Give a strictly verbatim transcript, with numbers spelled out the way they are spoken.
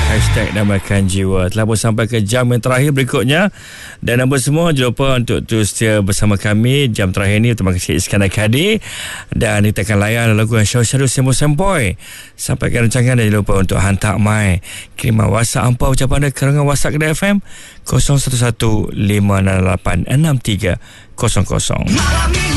Hashtag Damaikan Jiwa telah pun sampai ke jam yang terakhir berikutnya. Dan apa semua, jangan lupa untuk terus setia bersama kami jam terakhir ni. Terima kasih Iskandar Kadir. Dan kita akan layan lagu yang syarul sempoi-sempoi. Sampaikan rancangan dan jangan lupa untuk hantar mai kiriman WhatsApp ampau ucapan anda ke WhatsApp Kedah F M kosong satu satu lima enam lapan enam tiga kosong kosong.